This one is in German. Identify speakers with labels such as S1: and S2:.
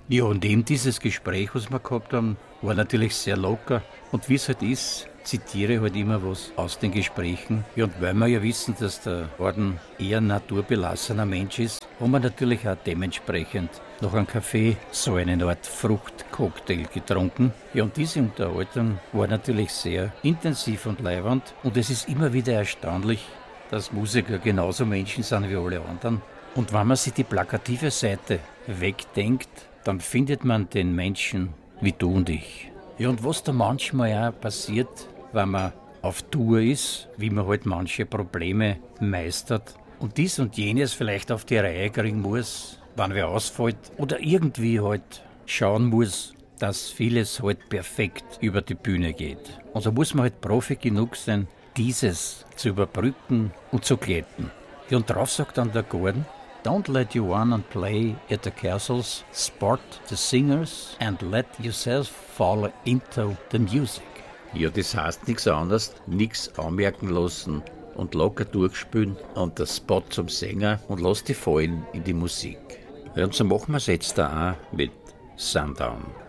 S1: Ja, und eben dieses Gespräch, was wir gehabt haben, war natürlich sehr locker. Und wie es halt ist, zitiere ich halt immer was aus den Gesprächen. Ja, und weil wir ja wissen, dass der Orden eher ein naturbelassener Mensch ist, haben wir natürlich auch dementsprechend nach einem Kaffee so eine Art Fruchtcocktail getrunken. Ja, und diese Unterhaltung war natürlich sehr intensiv und leiwand. Und es ist immer wieder erstaunlich, dass Musiker genauso Menschen sind wie alle anderen. Und wenn man sich die plakative Seite wegdenkt, dann findet man den Menschen wie du und ich. Ja, und was da manchmal auch passiert, wenn man auf Tour ist, wie man halt manche Probleme meistert und dies und jenes vielleicht auf die Reihe kriegen muss, wenn wer ausfällt oder irgendwie halt schauen muss, dass vieles halt perfekt über die Bühne geht. Und da muss man halt Profi genug sein, dieses zu überbrücken und zu glätten. Ja, und drauf sagt dann der Gordon, don't let you run and play at the castles, sport the singers and let yourself fall into the music. Ja, das heißt nichts anderes, nichts anmerken lassen und locker durchspielen und der Spot zum Sänger und lass dich fallen in die Musik. Ja, und so machen wir es jetzt da auch mit Sundown.